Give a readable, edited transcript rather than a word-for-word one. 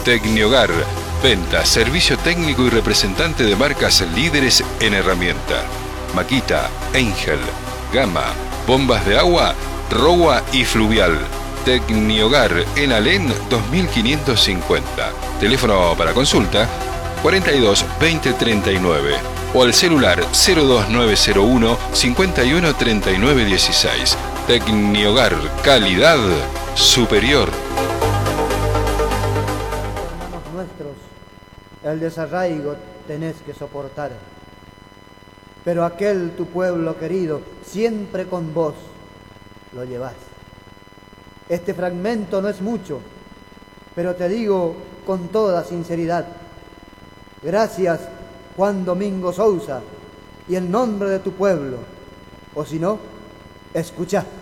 Tecnihogar, venta, servicio técnico y representante de marcas líderes en herramienta. Makita, Angel, Gama, bombas de agua, Rowa y Fluvial. Tecnihogar en Alén 2550. Teléfono para consulta 42 20 39 o al celular 02901 51 39 16. Tecnihogar, calidad superior. Hermanos nuestros, el desarraigo tenés que soportar, pero aquel tu pueblo querido siempre con vos lo llevás. Este fragmento no es mucho, pero te digo con toda sinceridad, gracias Juan Domingo Sousa y el nombre de tu pueblo, o si no, escuchá.